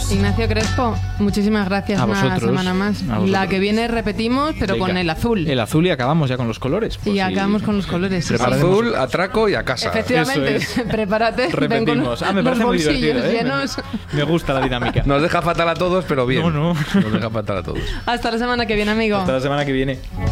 Ignacio Crespo, muchísimas gracias. A una vosotros, semana más. La que viene repetimos, pero Venga. con el azul. El azul y acabamos ya con los colores. Y acabamos con los colores. Azul, atraco y a casa. Efectivamente, Eso prepárate. Repetimos. Ven con Me parece los muy divertido. bolsillos llenos. Me gusta la dinámica. Nos deja fatal a todos, pero bien. No. Nos deja fatal a todos. Hasta la semana que viene, amigo. Hasta la semana que viene.